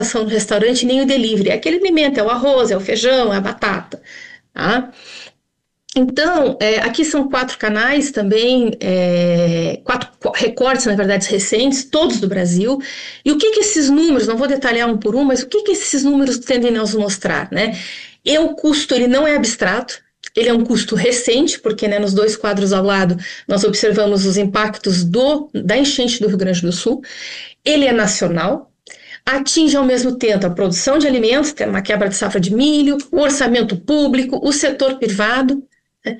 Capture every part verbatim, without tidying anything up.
no restaurante, nem o delivery. É aquele alimento, é o arroz, é o feijão, é a batata. Tá? Então, é, aqui são quatro canais também, é, quatro recortes, na verdade, recentes, todos do Brasil. E o que que esses números, não vou detalhar um por um, mas o que que esses números tendem a nos mostrar, né? E o custo, ele não é abstrato, ele é um custo recente, porque né, nos dois quadros ao lado nós observamos os impactos do, da enchente do Rio Grande do Sul. Ele é nacional, atinge ao mesmo tempo a produção de alimentos, tem uma quebra de safra de milho, o orçamento público, o setor privado. Né?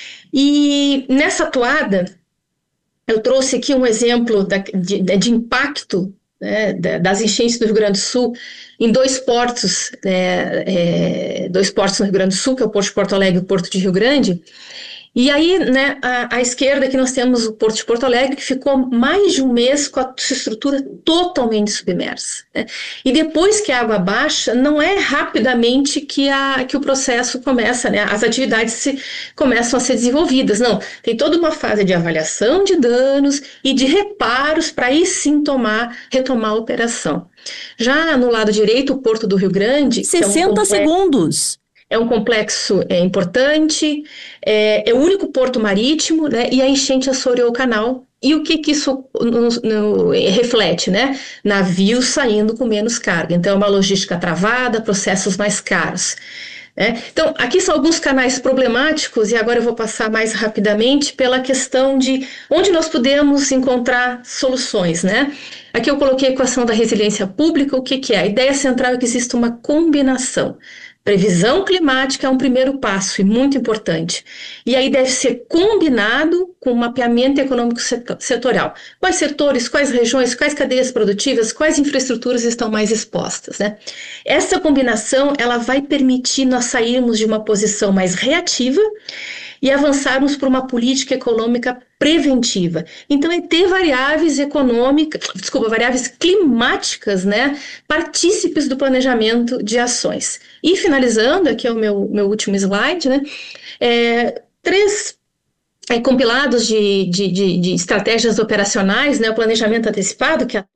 E nessa atoada, eu trouxe aqui um exemplo da, de, de impacto né, das enchentes do Rio Grande do Sul em dois portos, é, é, dois portos no Rio Grande do Sul, que é o Porto de Porto Alegre e o Porto de Rio Grande. E aí, né, à, à esquerda aqui nós temos o Porto de Porto Alegre, que ficou mais de um mês com a sua estrutura totalmente submersa. Né? E depois que a água baixa, não é rapidamente que, a, que o processo começa, né? As atividades se, começam a ser desenvolvidas. Não, tem toda uma fase de avaliação de danos e de reparos para aí sim tomar, retomar a operação. Já no lado direito, o Porto do Rio Grande... sessenta é um segundos. É um complexo é, importante, é, é o único porto marítimo, né, e a enchente assoreou o canal. E o que, que isso no, no, reflete? Né? Navios saindo com menos carga. Então, é uma logística travada, processos mais caros. Né? Então, aqui são alguns canais problemáticos, e agora eu vou passar mais rapidamente pela questão de onde nós podemos encontrar soluções. Né? Aqui eu coloquei a equação da resiliência pública. O que, que é? A ideia central é que existe uma combinação. Previsão climática é um primeiro passo e muito importante. E aí deve ser combinado com o mapeamento econômico setorial. Quais setores, quais regiões, quais cadeias produtivas, quais infraestruturas estão mais expostas, né? Essa combinação, ela vai permitir nós sairmos de uma posição mais reativa e avançarmos para uma política econômica preventiva. Então, é ter variáveis econômicas, desculpa, variáveis climáticas, né, partícipes do planejamento de ações. E finalizando, aqui é o meu, meu último slide, né, é, três é, compilados de, de, de, de estratégias operacionais, né, o planejamento antecipado, que é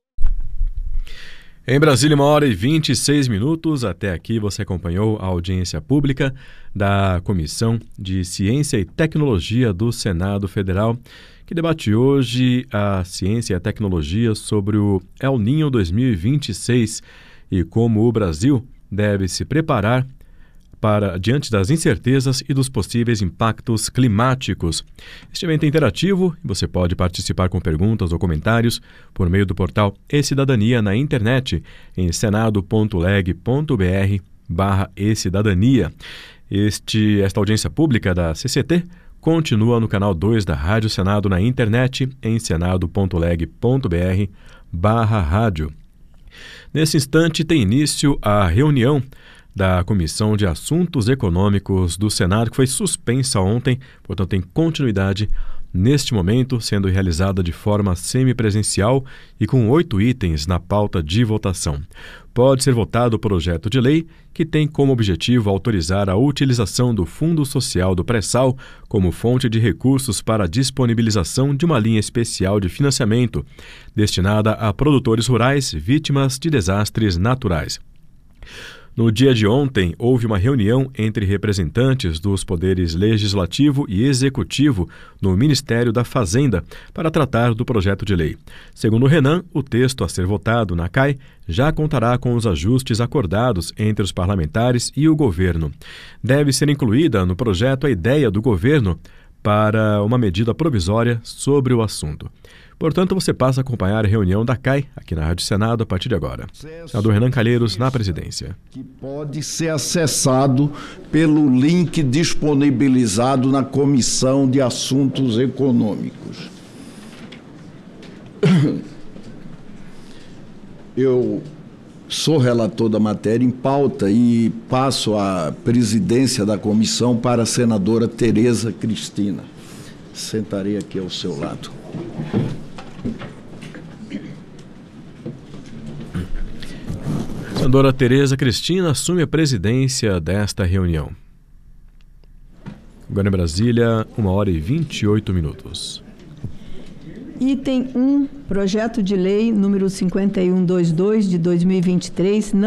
Em Brasília, uma hora e vinte e seis minutos. Até aqui você acompanhou a audiência pública da Comissão de Ciência e Tecnologia do Senado Federal, que debate hoje a ciência e a tecnologia sobre o El Niño dois mil e vinte e seis e como o Brasil deve se preparar para diante das incertezas e dos possíveis impactos climáticos. Este evento é interativo e você pode participar com perguntas ou comentários por meio do portal E-Cidadania na internet em senado.leg.br barra e-cidadania. Este, esta audiência pública da C C T continua no canal dois da Rádio Senado na internet em senado.leg.br barra rádio. Nesse instante tem início a reunião da Comissão de Assuntos Econômicos do Senado, que foi suspensa ontem, portanto tem continuidade neste momento, sendo realizada de forma semipresencial e com oito itens na pauta de votação. Pode ser votado o projeto de lei que tem como objetivo autorizar a utilização do Fundo Social do Pré-Sal como fonte de recursos para a disponibilização de uma linha especial de financiamento destinada a produtores rurais vítimas de desastres naturais. No dia de ontem, houve uma reunião entre representantes dos poderes legislativo e executivo no Ministério da Fazenda para tratar do projeto de lei. Segundo o Renan, o texto a ser votado na C A I já contará com os ajustes acordados entre os parlamentares e o governo. Deve ser incluída no projeto a ideia do governo para uma medida provisória sobre o assunto. Portanto, você passa a acompanhar a reunião da C A I aqui na Rádio Senado a partir de agora. Senador Renan Calheiros, na presidência. Que pode ser acessado pelo link disponibilizado na Comissão de Assuntos Econômicos. Eu sou relator da matéria em pauta e passo a presidência da comissão para a senadora Tereza Cristina. Sentarei aqui ao seu lado. Senadora Tereza Cristina assume a presidência desta reunião. Agora em Brasília, uma hora e vinte e oito minutos. Item um, projeto de lei número cinquenta e um vinte e dois de dois mil e vinte e três,